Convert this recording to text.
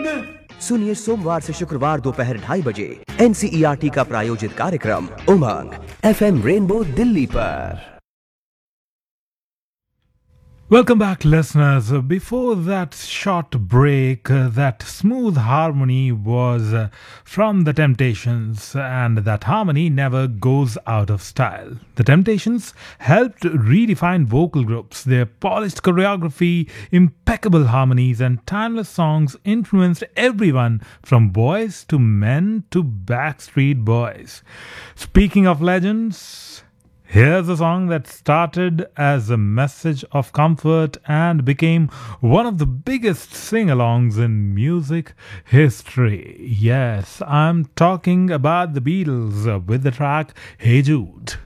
सुनिए सोमवार से शुक्रवार दोपहर 2:30 बजे NCERT का प्रायोजित कार्यक्रम उमंग FM रेनबो दिल्ली पर। Welcome back, listeners. Before that short break, that smooth harmony was from The Temptations, and that harmony never goes out of style. The Temptations helped redefine vocal groups. Their polished choreography, impeccable harmonies, and timeless songs influenced everyone from boys to men to Backstreet Boys. Speaking of legends, here's a song that started as a message of comfort and became one of the biggest sing-alongs in music history. Yes, I'm talking about the Beatles with the track Hey Jude.